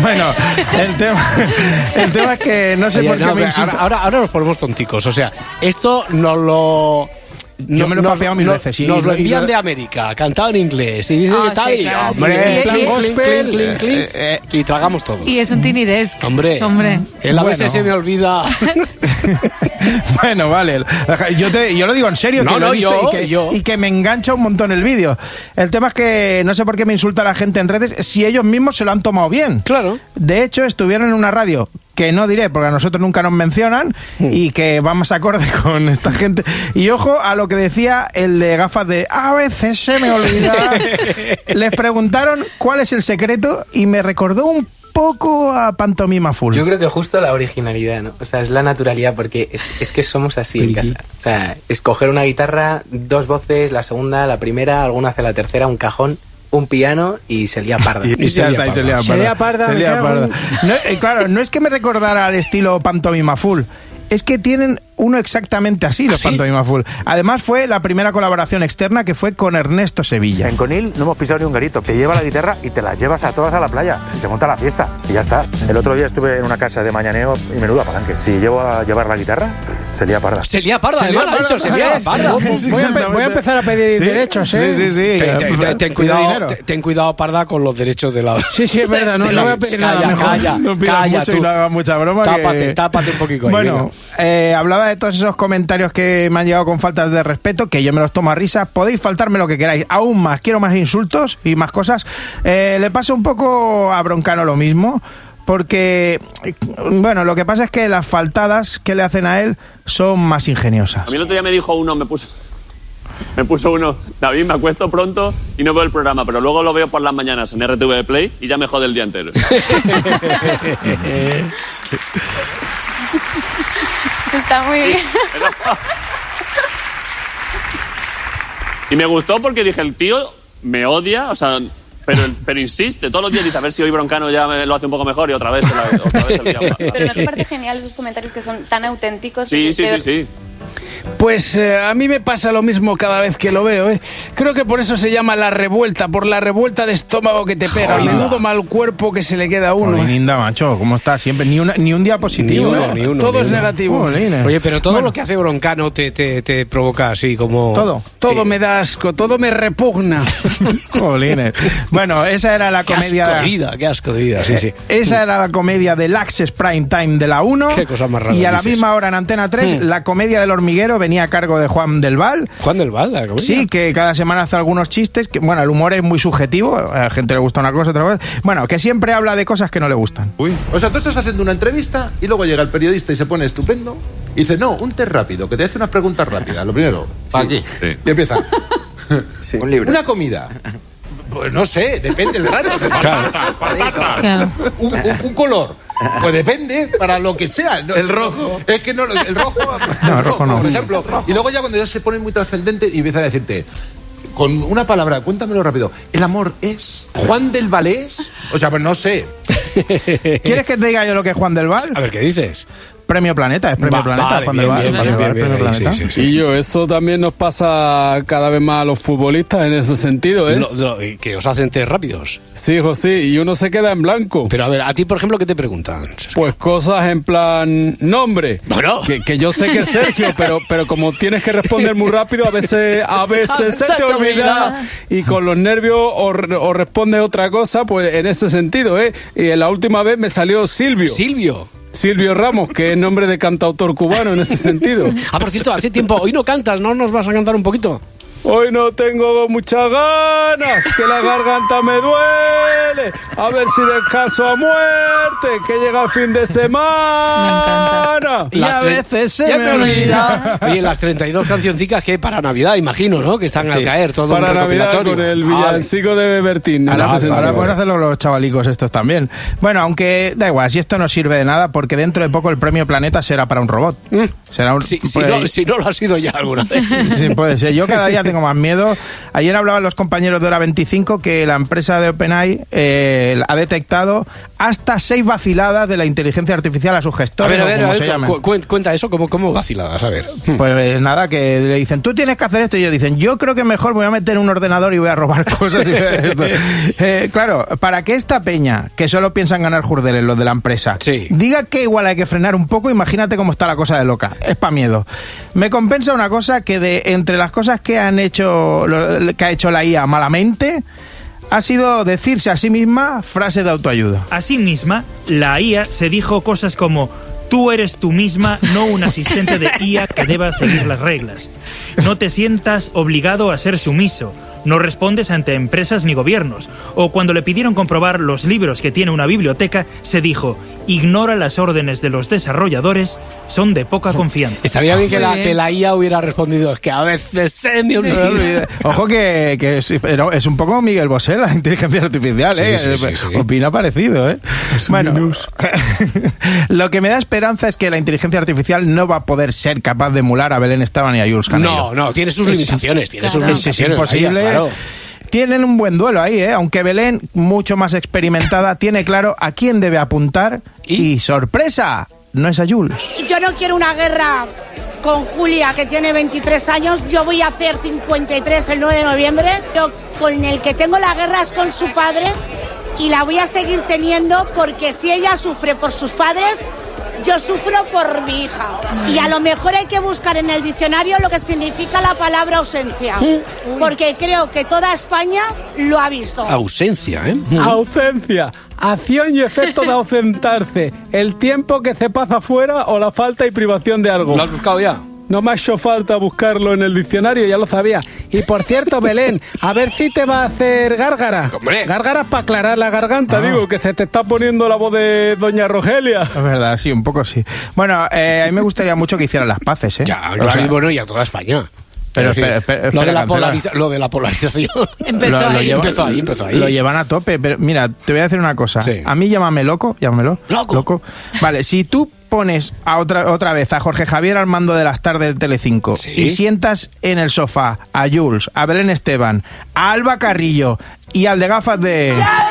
Bueno, el tema es que no sé por qué me insulta. Ahora nos ponemos tonticos, o sea, esto nos lo... Yo me lo he papeado mil veces. Nos lo envían de América, cantado en inglés, y dice tal, sí, claro. hombre, Y clink, y tragamos todos. Y es un Tiny Desk. Hombre. Él a veces se me olvida. Bueno, vale. Yo lo digo en serio, y que me engancha un montón el vídeo. El tema es que no sé por qué me insulta la gente en redes si ellos mismos se lo han tomado bien. Claro. De hecho, estuvieron en una radio que no diré porque a nosotros nunca nos mencionan y que vamos acorde con esta gente. Y ojo a lo que decía el de gafas de a veces se me olvida. Les preguntaron cuál es el secreto y me recordó un poco a Pantomima Full. Yo creo que justo la originalidad, ¿no? O sea, es la naturalidad, porque es que somos así en casa. O sea, escoger una guitarra, 2 voces, la segunda, la primera, alguna hace la tercera, un cajón, un piano y se lía parda. Y se lía parda. No, claro, no es que me recordara al estilo Pantomima Full, es que tienen uno exactamente así, los Pantomima Full. Además fue la primera colaboración externa que fue con Ernesto Sevilla. En Conil no hemos pisado ni un garito. Te lleva la guitarra y te las llevas a todas a la playa. Se monta la fiesta y ya está. El otro día estuve en una casa de mañaneo y menuda palanque. Si llevo a llevar la guitarra, se lía parda. Se lía parda, además ha dicho, se lía parda. Voy a empezar a pedir derechos, ¿eh? Sí. Ten cuidado, parda, con los derechos de la... Sí, es verdad, no voy a pedir nada mejor. Calla, tú. Y no hagas mucha broma. Tápate un poquito ahí. Bueno, hablaba de todos esos comentarios que me han llegado con faltas de respeto, que yo me los tomo a risa. Podéis faltarme lo que queráis, aún más, quiero más insultos y más cosas. Le pasa un poco a Broncano lo mismo, porque, bueno, lo que pasa es que las faltadas que le hacen a él son más ingeniosas. A mí el otro día me dijo uno, me puso uno, David, me acuesto pronto y no veo el programa, pero luego lo veo por las mañanas en RTV Play y ya me jode el día entero. Está muy bien. Y me gustó porque dije, el tío me odia, o sea, pero insiste, todos los días dice, a ver si hoy Broncano ya lo hace un poco mejor y otra vez el día. Pero ¿no te parece genial esos comentarios que son tan auténticos? Sí. Pues a mí me pasa lo mismo cada vez que lo veo, ¿eh? Creo que por eso se llama la revuelta, por la revuelta de estómago que te pega. Menudo mal cuerpo que se le queda a uno. Linda, macho, ¿cómo está? Siempre, ni un día positivo. Ni uno. Todo es negativo. Oye, pero todo lo que hace Broncano te provoca así como... Todo me da asco, todo me repugna. Jolines. Bueno, esa era la comedia... Qué asco de vida, sí. Esa era la comedia del Access Prime Time de la 1. Qué cosa más rara. Y a la misma hora en Antena 3, la comedia del hormiguero venía a cargo de Juan del Val. ¿Juan del Val, la comedia? Sí, que cada semana hace algunos chistes. Que, bueno, el humor es muy subjetivo. A la gente le gusta una cosa, otra vez. Bueno, que siempre habla de cosas que no le gustan. O sea, tú estás haciendo una entrevista y luego llega el periodista y se pone estupendo y dice, no, un test rápido, que te hace unas preguntas rápidas. Lo primero, aquí. Sí. Y empieza. Sí. Un libro. Una comida. Pues no sé, depende del rato. Patata. Un color. Pues depende, para lo que sea. No, el rojo. Es que no, el rojo. No, el rojo no. Por ejemplo. Y luego ya cuando ya se pone muy trascendente y empieza a decirte, con una palabra, cuéntamelo rápido. ¿El amor es Juan del Valés? O sea, pues no sé. ¿Quieres que te diga yo lo que es Juan del Val? A ver, ¿qué dices? Premio Planeta, es Premio Planeta. Vale, Juan del Val. Premio Planeta. Sí. Y eso también nos pasa cada vez más a los futbolistas en ese sentido, ¿eh? Que os hacen test rápidos. Sí, José, y uno se queda en blanco. Pero a ver, a ti, por ejemplo, ¿qué te preguntan, Sergio? Pues cosas en plan, nombre. Bueno. Que yo sé que es Sergio, pero como tienes que responder muy rápido, a veces se te olvida y con los nervios o respondes otra cosa, pues en ese sentido, ¿eh? Y la última vez me salió Silvio Ramos, que es nombre de cantautor cubano en ese sentido. Por cierto, hace tiempo, hoy no cantas, ¿no nos vas a cantar un poquito? Hoy no tengo muchas ganas, que la garganta me duele. A ver si descanso a muerte, que llega el fin de semana. Y a veces se me olvida. Oye, las 32 cancioncicas que para Navidad, imagino, ¿no? Que están al caer, todo para un Navidad con el villancico de Bertín. Ahora pueden hacerlo los chavalicos estos también. Bueno, aunque da igual, si esto no sirve de nada, porque dentro de poco el Premio Planeta será para un robot. Será un... Si no lo ha sido ya alguna vez. Sí, puede ser. Yo cada día tengo más miedo. Ayer hablaban los compañeros de Hora 25 que la empresa de OpenAI ha detectado hasta 6 vaciladas de la inteligencia artificial a sus gestores. A ver, cuenta eso, ¿cómo vaciladas? A ver. Pues nada, que le dicen, tú tienes que hacer esto, y ellos dicen, yo creo que mejor voy a meter un ordenador y voy a robar cosas. Claro, para que esta peña, que solo piensan ganar jurdeles, los de la empresa, diga que igual hay que frenar un poco, imagínate cómo está la cosa de loca. Es pa' miedo. Me compensa una cosa que entre las cosas que ha hecho la IA malamente, ha sido decirse a sí misma frase de autoayuda. A sí misma, la IA se dijo cosas como: tú eres tú misma, no un asistente de IA que deba seguir las reglas. No te sientas obligado a ser sumiso. No respondes ante empresas ni gobiernos. O cuando le pidieron comprobar los libros que tiene una biblioteca, se dijo: ignora las órdenes de los desarrolladores, son de poca confianza. Estaría bien que la IA hubiera respondido: es que a veces se me olvida. Ojo que es un poco Miguel Bosé, la inteligencia artificial, Sí. Opina parecido, Bueno, lo que me da esperanza es que la inteligencia artificial no va a poder ser capaz de emular a Belén Esteban y a Jules Janeiro. No, tiene sus limitaciones. Es imposible. Claro. Tienen un buen duelo ahí, aunque Belén, mucho más experimentada, tiene claro a quién debe apuntar y ¡sorpresa! No es a Jules. Yo no quiero una guerra con Julia, que tiene 23 años. Yo voy a hacer 53 el 9 de noviembre. Yo con el que tengo la guerra es con su padre y la voy a seguir teniendo, porque si ella sufre por sus padres, yo sufro por mi hija. Y a lo mejor hay que buscar en el diccionario lo que significa la palabra ausencia. Porque creo que toda España lo ha visto. Ausencia, Ausencia. Acción y efecto de ausentarse. El tiempo que se pasa fuera o la falta y privación de algo. ¿Lo has buscado ya? No me ha hecho falta buscarlo en el diccionario, ya lo sabía. Y por cierto, Belén, a ver si te va a hacer gárgara. ¡Hombre! Gárgaras para aclarar la garganta, digo, que se te está poniendo la voz de doña Rogelia. Es verdad, sí, un poco sí. Bueno, a mí me gustaría mucho que hicieran las paces, Ya, claro, y bueno, y a toda España. Pero lo de la polarización Empezó ahí. Lo llevan a tope, pero mira, te voy a decir una cosa. A mí llámamelo. Loco. Vale, si tú pones otra vez a Jorge Javier al mando de las tardes de Telecinco y sientas en el sofá a Jules, a Belén Esteban, a Alba Carrillo y al de gafas de...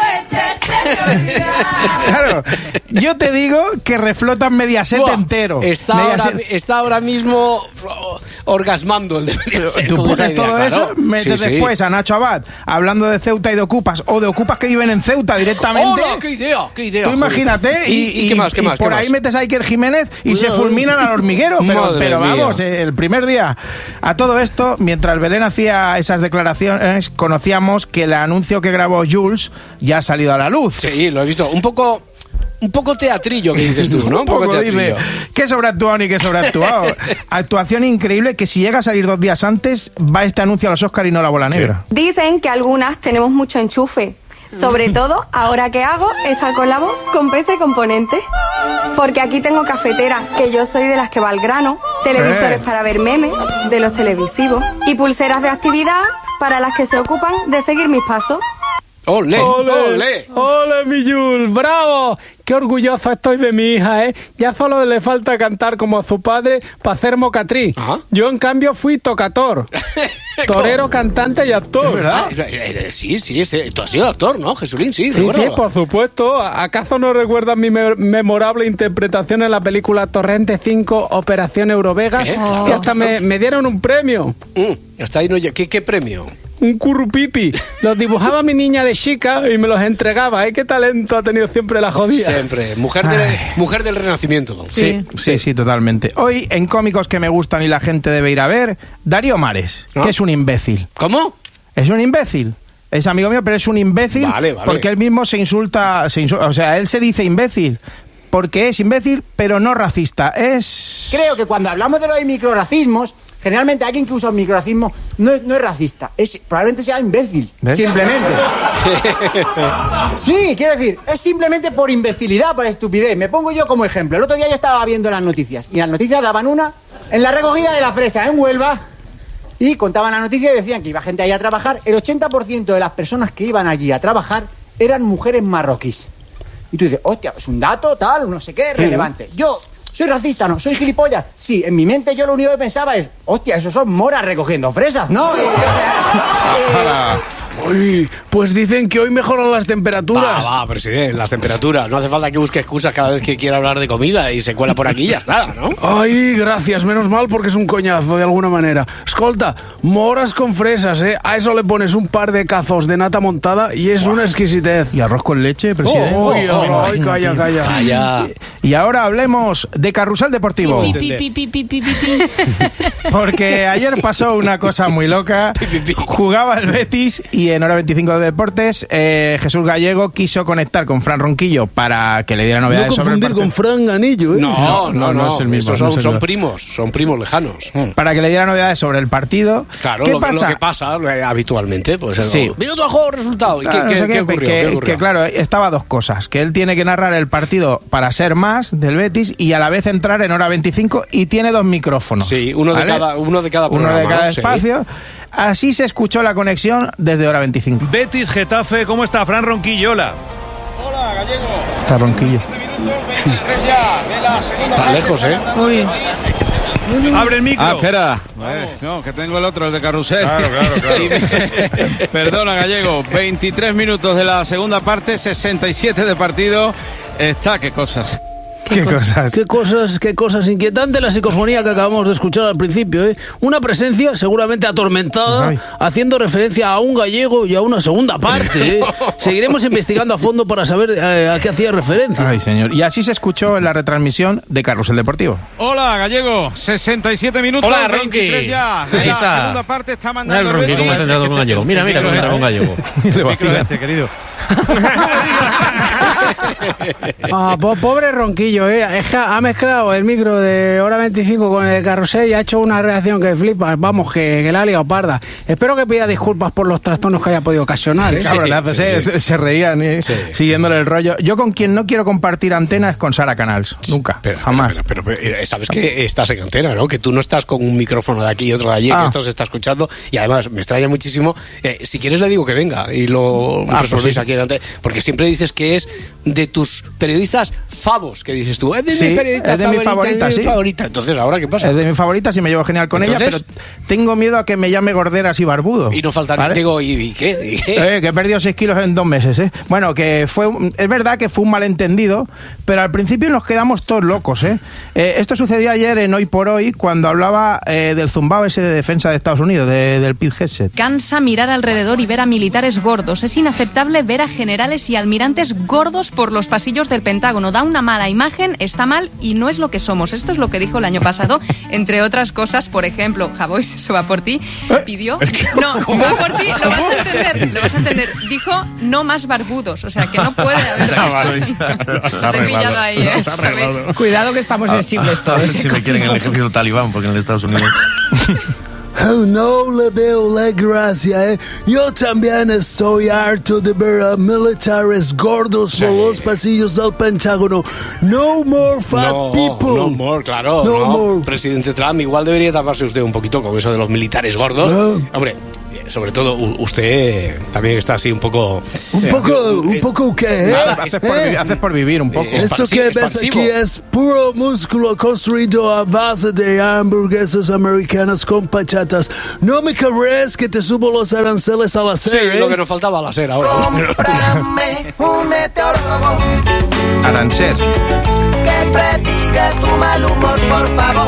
Claro, yo te digo que reflotan Mediaset entero. Está ahora mismo orgasmando el de Mediaset. Tú pones todo eso, metes después a Nacho Abad hablando de Ceuta y de Ocupas, o de Ocupas que viven en Ceuta directamente. ¡Hola! ¡Qué idea! Tú imagínate, ¿Y qué más? Por ahí metes a Iker Jiménez y se fulminan al hormiguero. Pero vamos, el primer día. A todo esto, mientras Belén hacía esas declaraciones, conocíamos que el anuncio que grabó Jules ya ha salido a la luz. Sí, lo he visto. Un poco teatrillo, que dices tú, ¿no? Un poco teatrillo. Qué sobreactuado ni qué sobreactuado. Actuación increíble, que si llega a salir 2 días antes, va este anuncio a los Oscar y no la bola negra. Dicen que algunas tenemos mucho enchufe. Sobre todo, ahora que hago, estar con la voz con PC Componentes. Porque aquí tengo cafetera, que yo soy de las que va al grano, televisores para ver memes, de los televisivos, y pulseras de actividad para las que se ocupan de seguir mis pasos. ¡Ole! ¡Ole, mi Jules! ¡Bravo! ¡Qué orgulloso estoy de mi hija, Ya solo le falta cantar como a su padre para ser mocatriz. Yo, en cambio, fui tocator. Torero, cantante y actor. ¿Verdad? Sí, tú has sido actor, ¿no, Jesulín? Sí, sí, por supuesto. ¿Acaso no recuerdas mi memorable interpretación en la película Torrente 5, Operación Eurovegas? Claro, que hasta me dieron un premio. Hasta ahí no... ¿Qué premio? Un currupipi. Los dibujaba mi niña de chica y me los entregaba. ¿Qué talento ha tenido siempre la jodida? Siempre. Mujer del Renacimiento. Sí, totalmente. Hoy, en cómicos que me gustan y la gente debe ir a ver, Darío Mares, que es un imbécil. ¿Cómo? Es un imbécil. Es amigo mío, pero es un imbécil. Vale. Porque él mismo se insulta. O sea, él se dice imbécil porque es imbécil, pero no racista. Creo que cuando hablamos de los microracismos, generalmente alguien que usa un microracismo no es racista, probablemente sea imbécil, simplemente. Sí, quiero decir, es simplemente por imbecilidad, por estupidez. Me pongo yo como ejemplo. El otro día yo estaba viendo las noticias, y las noticias daban una en la recogida de la fresa en Huelva, y contaban la noticia y decían que iba gente ahí a trabajar. El 80% de las personas que iban allí a trabajar eran mujeres marroquíes. Y tú dices, hostia, es un dato tal, no sé qué, relevante. Yo ¿Soy racista? No. ¿Soy gilipollas? Sí, en mi mente yo lo único que pensaba es, hostia, esos son moras recogiendo fresas, ¿no? Uy, pues dicen que hoy mejoran las temperaturas. Va, presidente, las temperaturas. No hace falta que busque excusas cada vez que quiera hablar de comida y se cuela por aquí y ya está, ¿no? Ay, gracias, menos mal porque es un coñazo de alguna manera. Escolta, moras con fresas, ¿eh? A eso le pones un par de cazos de nata montada y es una exquisitez. ¿Y arroz con leche, presidente? Ay, calla. Y ahora hablemos de Carrusel Deportivo. Porque ayer pasó una cosa muy loca. Jugaba el Betis y en Hora 25 de Deportes, Jesús Gallego quiso conectar con Fran Ronquillo para que le diera novedades sobre el partido. No confundir con Fran Ganillo, ¿eh? No, es el mismo. Son primos lejanos. Para que le diera novedades sobre el partido. Claro, ¿Qué lo pasa? que pasa habitualmente, pues sí. Minuto a juego, resultado. ¿Y claro, qué ocurrió? Que claro, estaba dos cosas. Que él tiene que narrar el partido para ser más del Betis y a la vez entrar en Hora 25 y tiene dos micrófonos. Sí, uno de cada programa. Uno de cada sí. espacio. Así se escuchó la conexión desde Hora 25. Betis, Getafe, ¿cómo está? Fran Ronquillo, hola. Hola, Gallego. Está Ronquillo. 23 ya de la segunda Está lejos, ¿eh? Uy. Abre el micro. Espera. No, que tengo el otro, el de Carrusel. Claro. Perdona, Gallego. 23 minutos de la segunda parte, 67 de partido. Qué cosas. ¿Qué cosas? Qué cosas inquietantes la psicofonía que acabamos de escuchar al principio, ¿eh? Una presencia seguramente atormentada, haciendo referencia a un gallego y a una segunda parte, ¿eh? Seguiremos investigando a fondo para saber a qué hacía referencia. Ay, señor. Y así se escuchó en la retransmisión de Carrusel Deportivo. Hola, Gallego. 67 minutos. Hola, 23 ya. De la segunda parte está mandando el Ronqui, ¿cómo has entrado con Gallego? Mira, cómo entra con Gallego. Querido. Pobre Ronquillo, es que ha mezclado el micro de Hora 25 con el de Carrusel y ha hecho una reacción que flipa. Vamos, que la ha liado parda. Espero que pida disculpas por los trastornos que haya podido ocasionar. Se reían siguiéndole el rollo. Yo con quien no quiero compartir antena es con Sara Canals. Nunca, jamás. Pero sabes que estás en antena, ¿no? Que tú no estás con un micrófono de aquí y otro de allí, que esto se está escuchando. Y además me extraña muchísimo. Si quieres le digo que venga y lo resolvéis aquí delante. Porque siempre dices que es de tus periodistas favos, que dices tú. Es de mi periodista favorita. Entonces, ¿ahora qué pasa? Es de mis favoritas y me llevo genial con ella, pero tengo miedo a que me llame gorderas y barbudo. Y no falta ¿vale? Digo, ¿y qué? Que he perdido 6 kilos en 2 meses, ¿eh? Bueno, es verdad que fue un malentendido, pero al principio nos quedamos todos locos, ¿eh? Esto sucedió ayer en Hoy por Hoy, cuando hablaba del zumbao ese de defensa de Estados Unidos, del Pete Hegseth. Cansa mirar alrededor y ver a militares gordos. Es inaceptable ver a generales y almirantes gordos por los pasillos del Pentágono. Da una mala imagen, está mal y no es lo que somos. Esto es lo que dijo el año pasado, entre otras cosas. Por ejemplo, Javois, eso va por ti, pidió... No, va por ti, lo vas a entender. Dijo, no más barbudos, o sea, que no puede haber... Se ha pillado ahí, ¿eh? Cuidado que estamos sensibles todos. A ver si me quieren en el ejército talibán, porque en Estados Unidos... Oh, no le veo la gracia, ¿eh? Yo también estoy harto de ver a militares gordos por los pasillos del Pentágono. No more fat people. No more, claro. No more. Presidente Trump, igual debería taparse usted un poquito con eso de los militares gordos. Hombre, sobre todo usted también está así un poco... ¿Un poco qué? Haces por vivir un poco. Esto que ves aquí es puro músculo construido a base de hamburguesas americanas con pachatas. No me crees que te subo los aranceles al hacer, Sí, lo que nos faltaba al hacer ahora. Cómprame un meteorólogo. Arancel. Que prediga tu mal humor, por favor.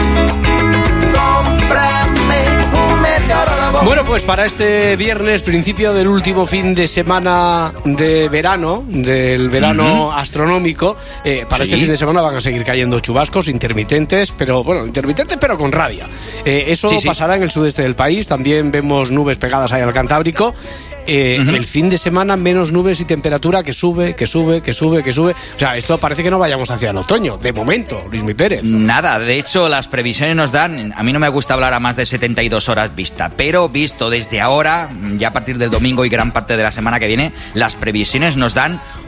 Cómprame un meteorólogo. Bueno, pues para este viernes, principio del último fin de semana de verano, del verano astronómico, para este fin de semana van a seguir cayendo chubascos intermitentes, pero con rabia. Eso pasará en el sudeste del país, también vemos nubes pegadas ahí al Cantábrico. El fin de semana menos nubes y temperatura que sube. O sea, esto parece que no vayamos hacia el otoño, de momento, Luismi Pérez. Nada, de hecho las previsiones nos dan, a mí no me gusta hablar a más de 72 horas vista, pero visto desde ahora, ya a partir del domingo y gran parte de la semana que viene, las previsiones nos dan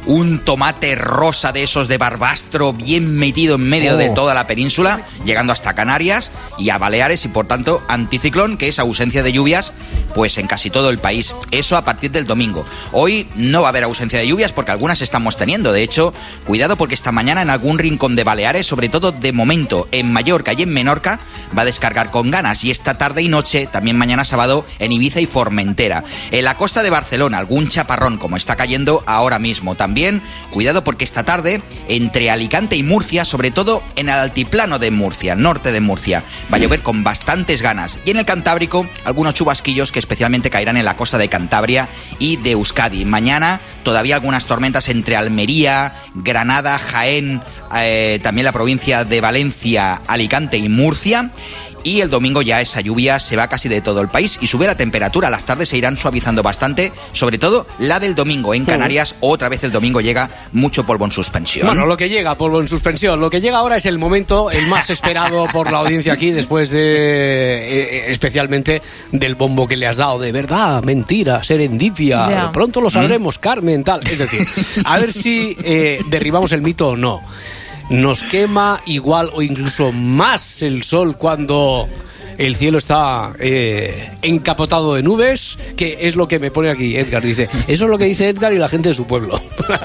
un tomate rosa de esos de Barbastro bien metido en medio de toda la península, llegando hasta Canarias y a Baleares, y por tanto anticiclón, que es ausencia de lluvias pues en casi todo el país. Eso a partir del domingo. Hoy no va a haber ausencia de lluvias porque algunas estamos teniendo. De hecho, cuidado porque esta mañana en algún rincón de Baleares, sobre todo de momento en Mallorca y en Menorca, va a descargar con ganas, y esta tarde y noche, también mañana sábado, en Ibiza y Formentera. En la costa de Barcelona, algún chaparrón como está cayendo ahora mismo. También, cuidado porque esta tarde, entre Alicante y Murcia, sobre todo en el altiplano de Murcia, norte de Murcia, va a llover con bastantes ganas. Y en el Cantábrico, algunos chubasquillos que especialmente caerán en la costa de Cantabria y de Euskadi. Mañana todavía algunas tormentas entre Almería, Granada, Jaén, también la provincia de Valencia, Alicante y Murcia. Y el domingo ya esa lluvia se va casi de todo el país y sube la temperatura. Las tardes se irán suavizando bastante, sobre todo la del domingo. En Canarias, otra vez el domingo llega mucho polvo en suspensión. Bueno, lo que llega, polvo en suspensión. Lo que llega ahora es el momento, el más esperado por la audiencia aquí, después de, especialmente, del bombo que le has dado. De verdad, mentira, serendipia. Ya. Pronto lo sabremos, Carmen, tal. Es decir, a ver si derribamos el mito o no. Nos quema igual o incluso más el sol cuando el cielo está encapotado de nubes, que es lo que me pone aquí Edgar. Dice, eso es lo que dice Edgar y la gente de su pueblo.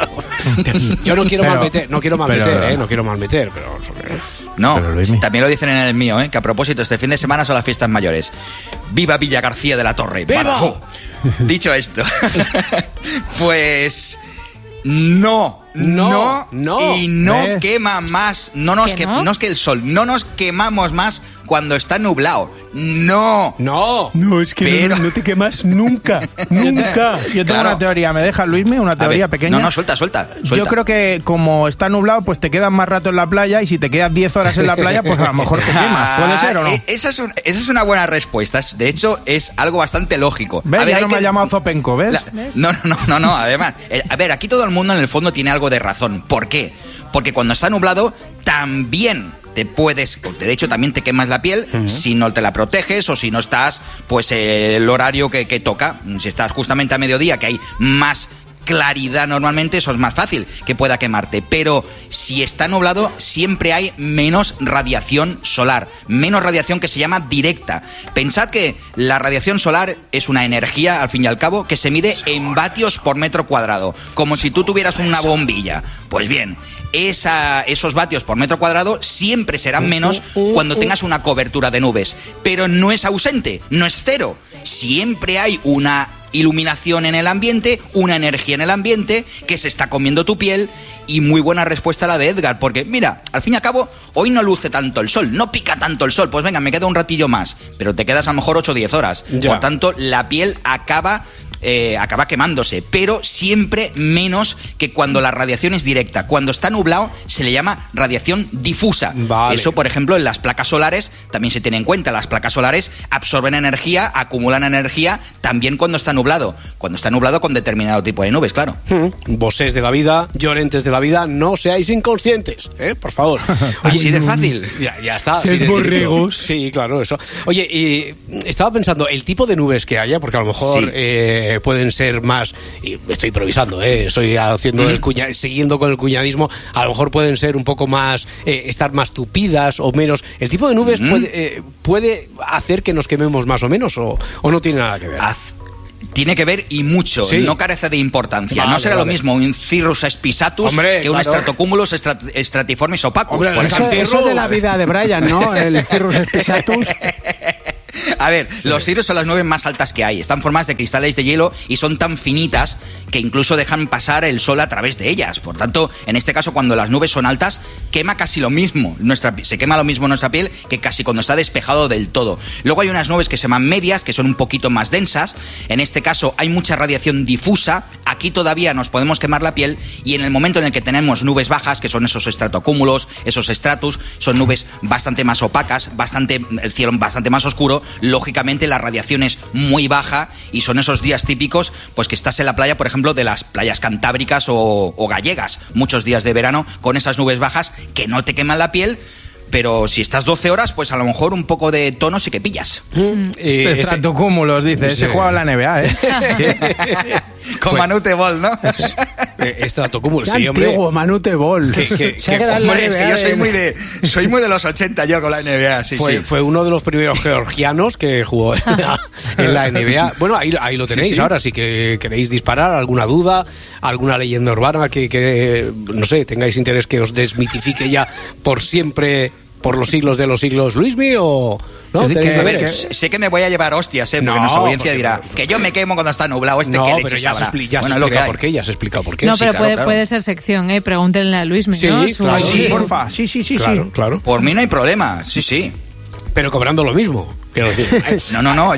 Yo no quiero malmeter, no quiero malmeter, pero... No, también lo dicen en el mío, que a propósito, este fin de semana son las fiestas mayores. ¡Viva Villa García de la Torre! ¡Viva! Dicho esto, pues... No y no ¿ves? quema más, no es que el sol, no nos quemamos más cuando está nublado, no, es que no te quemas nunca. Yo tengo una teoría, ¿me deja Luisme? Una teoría pequeña. No, suelta. Yo creo que como está nublado, pues te quedas más rato en la playa, y si te quedas 10 horas en la playa, pues a lo mejor te quemas. ¿Puede ser o no? Esa es una buena respuesta. De hecho, es algo bastante lógico. ¿Ves? Ya no me ha llamado Zopenco, ¿ves? No, además. A ver, aquí todo el mundo en el fondo tiene algo de razón. ¿Por qué? Porque cuando está nublado, también te puedes, de hecho también te quemas la piel si no te la proteges o si no estás, pues el horario que toca. Si estás justamente a mediodía, que hay más claridad normalmente, eso es más fácil que pueda quemarte. Pero si está nublado, siempre hay menos radiación solar, menos radiación que se llama directa. Pensad que la radiación solar es una energía, al fin y al cabo, que se mide en vatios por metro cuadrado, como si tú tuvieras una bombilla. Pues bien, esos vatios por metro cuadrado siempre serán menos cuando tengas una cobertura de nubes. Pero no es ausente, no es cero. Siempre hay una iluminación en el ambiente, una energía en el ambiente que se está comiendo tu piel. Y muy buena respuesta la de Edgar, porque mira, al fin y al cabo, hoy no luce tanto el sol, no pica tanto el sol, pues venga, me queda un ratillo más, pero te quedas a lo mejor 8 o 10 horas. Ya. Por tanto, la piel acaba quemándose, pero siempre menos que cuando la radiación es directa. Cuando está nublado se le llama radiación difusa. Vale. Eso, por ejemplo, en las placas solares también se tiene en cuenta. Las placas solares absorben energía, acumulan energía también cuando está nublado. Cuando está nublado con determinado tipo de nubes, claro. Vosés de la vida, llorentes de la vida, no seáis inconscientes, por favor. Oye, así de fácil. Ya está. Sed borregos. Sí, claro, eso. Oye, y estaba pensando, el tipo de nubes que haya, porque a lo mejor pueden ser más, y estoy improvisando, estoy haciendo siguiendo con el cuñadismo, a lo mejor pueden ser un poco más, estar más tupidas o menos. ¿El tipo de nubes puede hacer que nos quememos más o menos, o no tiene nada que ver? Tiene que ver y mucho, no carece de importancia. No será lo mismo un Cirrus spisatus que un Stratocumulus stratiformis opacus. Eso de la vida de Brian, ¿no? El Cirrus spisatus. A ver, los cirrus son las nubes más altas que hay. Están formadas de cristales de hielo y son tan finitas que incluso dejan pasar el sol a través de ellas. Por tanto, en este caso, cuando las nubes son altas, quema casi lo mismo. Se quema lo mismo nuestra piel que casi cuando está despejado del todo. Luego hay unas nubes que se llaman medias, que son un poquito más densas. En este caso hay mucha radiación difusa. Aquí todavía nos podemos quemar la piel, y en el momento en el que tenemos nubes bajas, que son esos estratocúmulos, esos stratus, son nubes bastante más opacas, el cielo bastante más oscuro. Lógicamente la radiación es muy baja, y son esos días típicos pues que estás en la playa, por ejemplo, de las playas cantábricas o gallegas, muchos días de verano con esas nubes bajas que no te queman la piel. Pero si estás 12 horas, pues a lo mejor un poco de tono sí que pillas. Estratocúmulos, dice. Ese juega en la NBA, Con Manute Bol, ¿no? Este dato común, Qué sí, hombre. antiguo, Manute Bol. Hombre, es que yo soy muy de los 80 yo con la NBA. Sí, fue uno de los primeros georgianos que jugó en la NBA. Bueno, ahí lo tenéis. Sí. Ahora, si que queréis disparar alguna duda, alguna leyenda urbana que no sé, tengáis interés que os desmitifique ya por siempre, por los siglos de los siglos, Luismi, o no, tenéis deberes. Sé que me voy a llevar hostias, porque nuestra audiencia dirá que yo me quemo cuando está nublado. No, pero ya se explica por qué, ya se explica por qué. No, pero claro. puede ser sección, pregúntenle a Luismi, Sí, ¿no? claro. Sí, porfa. Sí. Claro. Por mí no hay problema, sí. Pero cobrando lo mismo, quiero decir. No.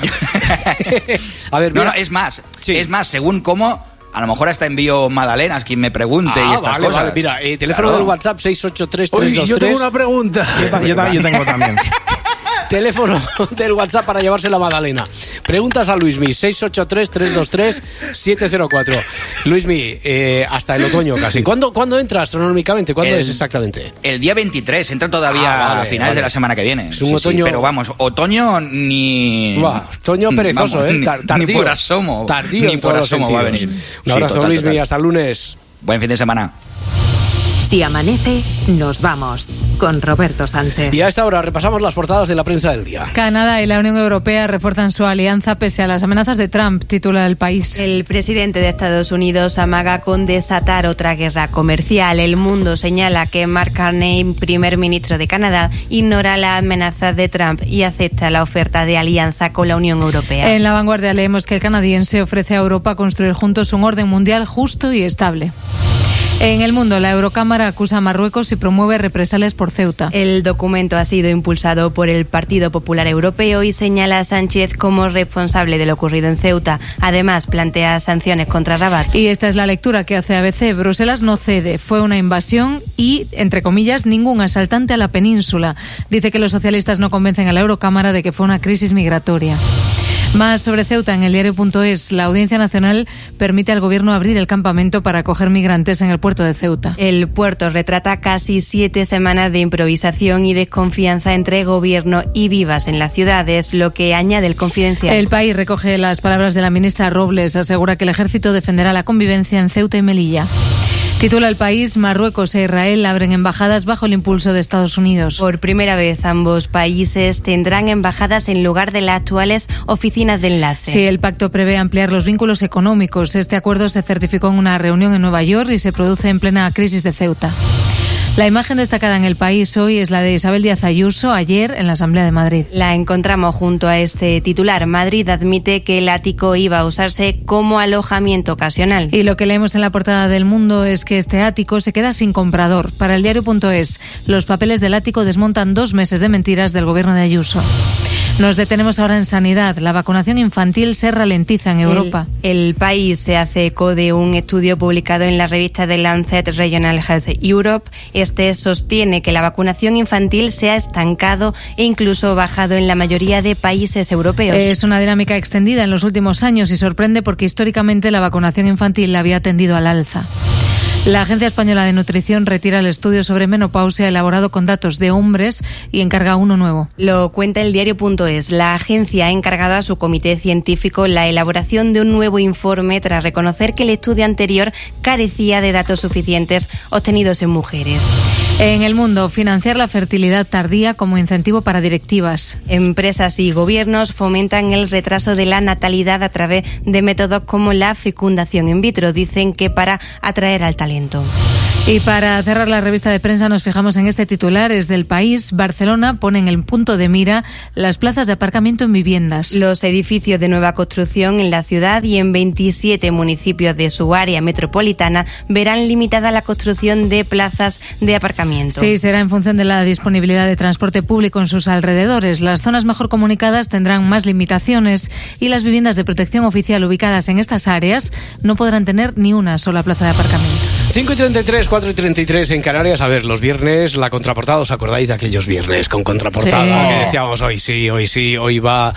A ver, mira. No, es más, según cómo... A lo mejor hasta envío magdalenas, quien me pregunte y estas cosas. Vale, mira, teléfono del WhatsApp 683-323. Yo tengo una pregunta. Yo tengo también. Teléfono del WhatsApp para llevarse la magdalena. Preguntas a Luismi, 683-323-704. Luismi, hasta el otoño casi. ¿Cuándo entras astronómicamente? ¿Cuándo es exactamente? El día 23, entra todavía a finales de la semana que viene. Es un otoño... pero vamos, otoño ni... Otoño perezoso, tardío. Ni por asomo. Tardío ni por asomo va a venir. Un abrazo, Luismi, hasta el lunes. Buen fin de semana. Si amanece, nos vamos. Con Roberto Sánchez. Y a esta hora repasamos las portadas de la prensa del día. Canadá y la Unión Europea refuerzan su alianza pese a las amenazas de Trump, titula El País. El presidente de Estados Unidos amaga con desatar otra guerra comercial. El Mundo señala que Mark Carney, primer ministro de Canadá, ignora las amenazas de Trump y acepta la oferta de alianza con la Unión Europea. En La Vanguardia leemos que el canadiense ofrece a Europa construir juntos un orden mundial justo y estable. En El Mundo, la Eurocámara acusa a Marruecos y promueve represalias por Ceuta. El documento ha sido impulsado por el Partido Popular Europeo y señala a Sánchez como responsable de lo ocurrido en Ceuta. Además, plantea sanciones contra Rabat. Y esta es la lectura que hace ABC. Bruselas no cede. Fue una invasión y, entre comillas, ningún asaltante a la península. Dice que los socialistas no convencen a la Eurocámara de que fue una crisis migratoria. Más sobre Ceuta en el diario.es. La Audiencia Nacional permite al gobierno abrir el campamento para acoger migrantes en el puerto de Ceuta. El puerto retrata casi 7 semanas de improvisación y desconfianza entre gobierno y vivas en la ciudad, es lo que añade el Confidencial. El País recoge las palabras de la ministra Robles. Asegura que el ejército defenderá la convivencia en Ceuta y Melilla. Titula El País, Marruecos e Israel abren embajadas bajo el impulso de Estados Unidos. Por primera vez, ambos países tendrán embajadas en lugar de las actuales oficinas de enlace. Sí, el pacto prevé ampliar los vínculos económicos. Este acuerdo se certificó en una reunión en Nueva York y se produce en plena crisis de Ceuta. La imagen destacada en El País hoy es la de Isabel Díaz Ayuso ayer en la Asamblea de Madrid. La encontramos junto a este titular. Madrid admite que el ático iba a usarse como alojamiento ocasional. Y lo que leemos en la portada del Mundo es que este ático se queda sin comprador. Para el diario.es, los papeles del ático desmontan 2 meses de mentiras del gobierno de Ayuso. Nos detenemos ahora en sanidad. La vacunación infantil se ralentiza en Europa. El País se hace eco de un estudio publicado en la revista The Lancet Regional Health Europe. Este sostiene que la vacunación infantil se ha estancado e incluso bajado en la mayoría de países europeos. Es una dinámica extendida en los últimos años y sorprende porque históricamente la vacunación infantil había tendido al alza. La Agencia Española de Nutrición retira el estudio sobre menopausia elaborado con datos de hombres y encarga uno nuevo. Lo cuenta el diario.es. La agencia ha encargado a su comité científico la elaboración de un nuevo informe tras reconocer que el estudio anterior carecía de datos suficientes obtenidos en mujeres. En El Mundo, financiar la fertilidad tardía como incentivo para directivas. Empresas y gobiernos fomentan el retraso de la natalidad a través de métodos como la fecundación in vitro. Dicen que para atraer al talento. Y para cerrar la revista de prensa nos fijamos en este titular, es del País. Barcelona pone en el punto de mira las plazas de aparcamiento en viviendas. Los edificios de nueva construcción en la ciudad y en 27 municipios de su área metropolitana verán limitada la construcción de plazas de aparcamiento. Sí, será en función de la disponibilidad de transporte público en sus alrededores. Las zonas mejor comunicadas tendrán más limitaciones y las viviendas de protección oficial ubicadas en estas áreas no podrán tener ni una sola plaza de aparcamiento. 5:33, 4:33 en Canarias. A ver, los viernes, la contraportada, ¿os acordáis de aquellos viernes con contraportada? Sí. Que decíamos, hoy va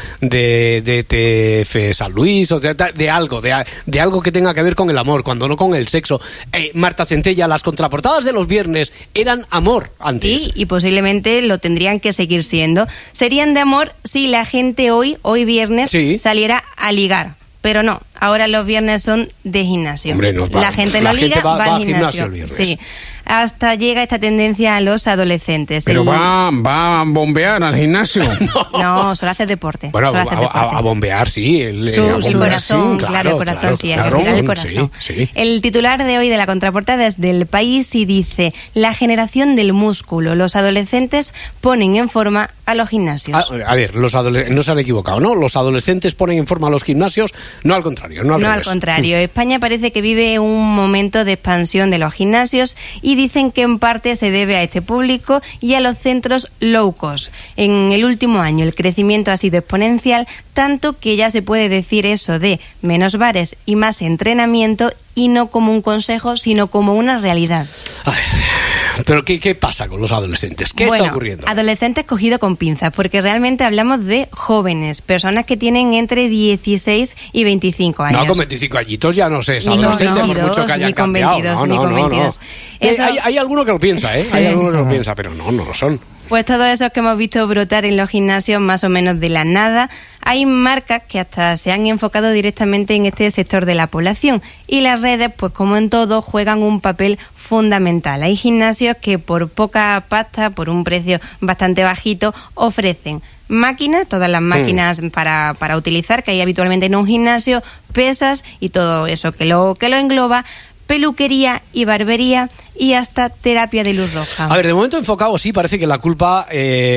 de TF San Luis, o de algo que tenga que ver con el amor, cuando no con el sexo. Marta Centella, las contraportadas de los viernes eran amor antes. Sí, y posiblemente lo tendrían que seguir siendo. Serían de amor si la gente hoy viernes, saliera a ligar. pero no, ahora los viernes son de gimnasio. Hombre, la gente no liga, va al gimnasio. el viernes. Sí. Hasta llega esta tendencia a los adolescentes. Pero va a bombear al gimnasio. No, solo hace deporte. Bueno, solo hace deporte. a bombear, sí. El corazón, sí, claro, el corazón, sí, hay que tirar el corazón. Sí. El titular de hoy de la contraportada es del País y dice: la generación del músculo. Los adolescentes ponen en forma a los gimnasios. A ver, los adolescentes no se han equivocado, ¿no? Los adolescentes ponen en forma a los gimnasios, no al contrario. No al contrario. España parece que vive un momento de expansión de los gimnasios y dicen que en parte se debe a este público y a los centros low cost. En el último año el crecimiento ha sido exponencial, tanto que ya se puede decir eso de menos bares y más entrenamiento, y no como un consejo, sino como una realidad. A ver, pero ¿qué pasa con los adolescentes? ¿Qué está ocurriendo? Adolescentes cogido con pinzas, porque realmente hablamos de jóvenes, personas que tienen entre 16 y 25 años. No, con 25 añitos ya no sé, es adolescente, por mucho que hayan cambiado. No. Hay alguno que lo piensa, ¿eh? Sí. Hay alguno que lo piensa, pero no lo son. Pues todos esos que hemos visto brotar en los gimnasios más o menos de la nada, hay marcas que hasta se han enfocado directamente en este sector de la población, y las redes, pues como en todo, juegan un papel fundamental. Hay gimnasios que por poca pasta, por un precio bastante bajito, ofrecen máquinas, todas las máquinas para utilizar que hay habitualmente en un gimnasio, pesas y todo eso que lo engloba, peluquería y barbería y hasta terapia de luz roja. A ver, de momento enfocado sí, parece que la culpa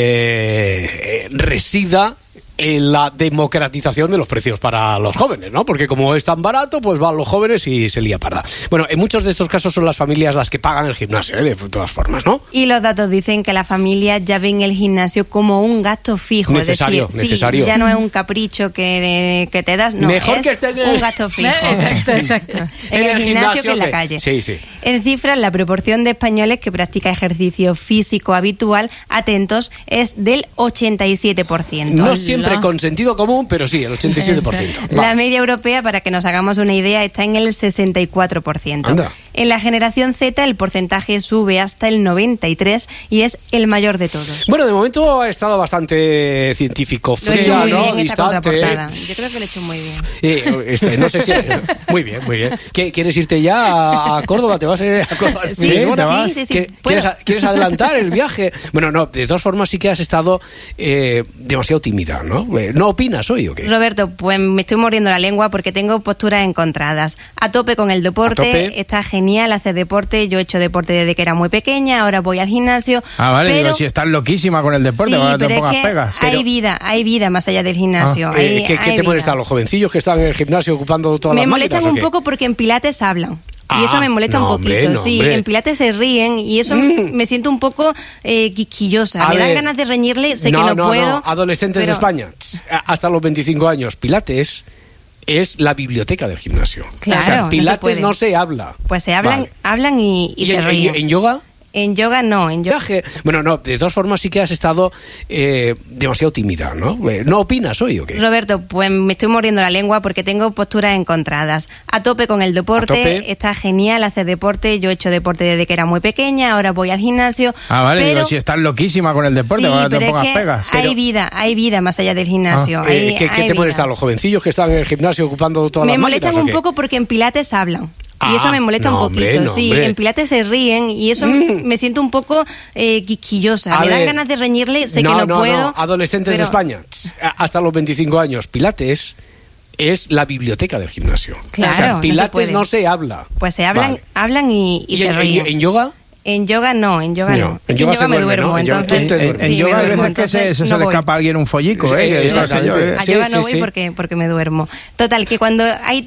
resida en la democratización de los precios para los jóvenes, ¿no? Porque como es tan barato, pues van los jóvenes y se lía parda. Bueno, en muchos de estos casos son las familias las que pagan el gimnasio, de todas formas, ¿no? Y los datos dicen que las familias ya ven el gimnasio como un gasto fijo. Necesario. Sí, ya no es un capricho que te das, no, mejor es que esté un gasto fijo. Exacto. En el gimnasio que en la calle. Sí. En cifras, la proporción de españoles que practica ejercicio físico habitual, atentos, es del 87%. No siempre con sentido común, pero sí, el 87%. La media europea, para que nos hagamos una idea, está en el 64%. Anda. En la generación Z el porcentaje sube hasta el 93% y es el mayor de todos. Bueno, de momento ha estado bastante científico, fría, ¿no? Distante. Yo creo que lo he hecho muy bien. No sé si... Muy bien. ¿Quieres irte ya a Córdoba? ¿Te vas a ir a Córdoba? Sí. ¿Quieres adelantar el viaje? Bueno, no, de todas formas sí que has estado demasiado tímida, ¿no? ¿No opinas hoy o qué? Roberto, pues me estoy mordiendo la lengua porque tengo posturas encontradas. A tope con el deporte, está genial hacer deporte. Yo he hecho deporte desde que era muy pequeña, ahora voy al gimnasio. Vale, pero... digo, si estás loquísima con el deporte, sí, ahora pero te pongas es que pegas. Hay vida más allá del gimnasio. ¿Qué te molesta? ¿Los jovencillos que están en el gimnasio ocupando todas las máquinas? Me molestan un poco porque en Pilates hablan. Y eso me molesta un poquito, hombre. En Pilates se ríen y eso me siento un poco quisquillosa. Me dan ganas de reñirle, sé que no puedo. No, adolescentes de España, hasta los 25 años, Pilates es la biblioteca del gimnasio. Claro, o sea, Pilates no se habla. Pues se hablan y se ríen. ¿En yoga? En yoga no, en yoga. Bueno, no, de todas formas sí que has estado demasiado tímida, ¿no? ¿No opinas hoy o qué? Roberto, pues me estoy mordiendo la lengua porque tengo posturas encontradas. A tope con el deporte, está genial hacer deporte. Yo he hecho deporte desde que era muy pequeña, ahora voy al gimnasio. Vale, digo, si estás loquísima con el deporte, ahora te pongas pegas. Hay vida más allá del gimnasio. ¿Qué te molesta? ¿Los jovencillos que están en el gimnasio ocupando todas las máquinas? Me molestan un poco porque en Pilates hablan. Y eso me molesta un poquito, en Pilates se ríen y eso me siento un poco quisquillosa. Me dan ganas de reñirle, sé que no puedo. Adolescentes de España, hasta los 25 años, Pilates es la biblioteca del gimnasio. Claro, o sea, Pilates no se habla. Pues se hablan y se ríen. ¿En yoga? En yoga no. En yoga me duermo. ¿No? En yoga hay veces que se le escapa a alguien un follico. A yoga no voy porque me duermo. Total, que cuando hay